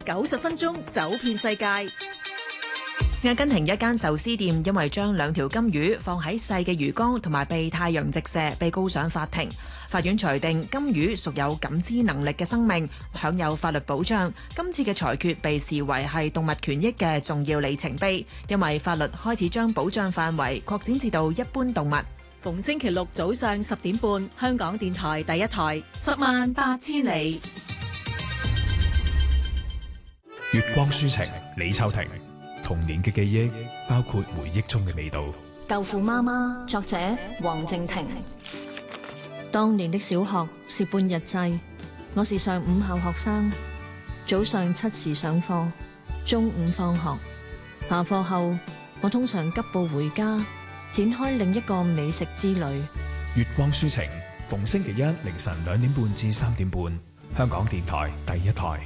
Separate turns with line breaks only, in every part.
90分鐘走遍世界。
阿根廷一間壽司店因為將2條金魚放喺細嘅魚缸同埋被太陽直射，被告上法庭。法院裁定金魚屬有感知能力嘅生命，享有法律保障。今次嘅裁決被視為係動物權益嘅重要里程碑，因為法律開始將保障範圍擴展至到一般動物。
逢星期六早上10點半，香港電台第一台，108000里。
月光書情，李秋婷。童年嘅記憶包括回憶中嘅味道。
豆腐媽媽，作者黃靜婷。當年的小學是半日制，我是上午校學生，早上7時上課，中午放學，下課後我通常急步回家，展開另一個美食之旅。
月光書情，逢星期一凌晨2點半至3點半，香港電台第一台。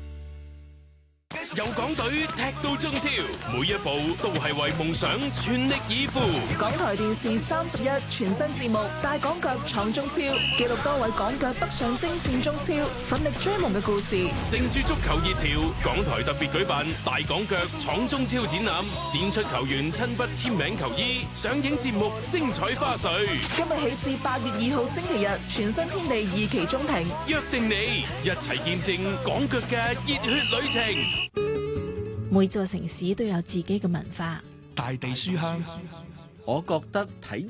由港隊踢到中超，每一步都係為夢想全力以赴。
港台電視31全新節目《大港腳闖中超》，記錄多位港腳北上征戰中超，奮力追夢嘅故事。
乘住足球熱潮，港台特別舉辦《大港腳闖中超》展覽，展出球員親筆簽名球衣，上映節目精彩花絮。
今日起至8月2號星期日，全新天地2期中庭，
約定你一齊見證港腳嘅熱血旅程。
每座城市都有自己嘅文化。
大地書香，
我覺得睇